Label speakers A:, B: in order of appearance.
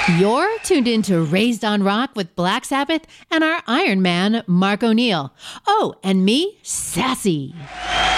A: You're tuned into Raised on Rock with Black Sabbath and our Iron Man, Mark O'Neill. Oh, and me, Sassy.